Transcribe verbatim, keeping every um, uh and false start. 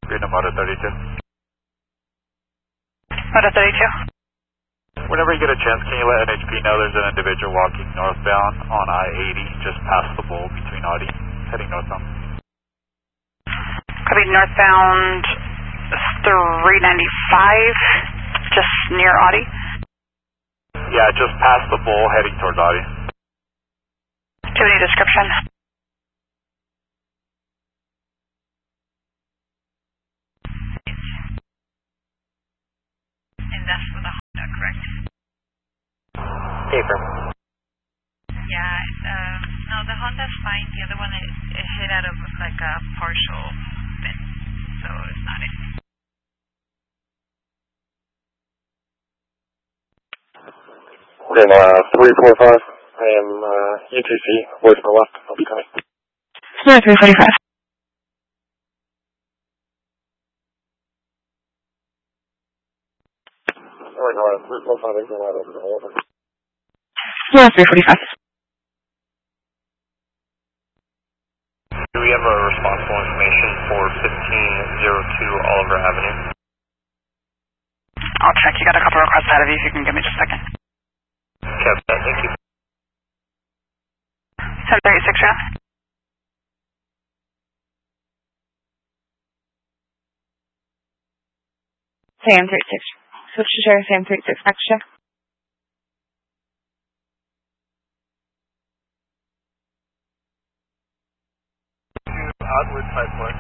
Green Moto thirty-two. Moto thirty-two. Whenever you get a chance, can you let N H P know there's an individual walking northbound on I eighty just past the bowl between Audi, heading northbound? Copy, northbound three ninety-five, just near Audi? Yeah, just past the bowl, heading towards Audi. Do you have any description? And that's for the Honda, correct? Paper. Yeah, uh, no, the Honda's fine. The other one is it hit out of like a partial spin, so it's not it. Okay, uh, three four five. I am uh, U T C, voice to the left. I'll be coming. No, three forty-five. Alright, go ahead. three four five, I can go over the whole thing. No, three forty-five. Do we have a responsible information for fifteen oh two Oliver Avenue? I'll check. You got a couple requests out of you if you can give me just a second. Okay, thank you. seven thirty-six, yeah? Sam thirty-six. Switch to share Sam thirty-six next check. Outward pipeline.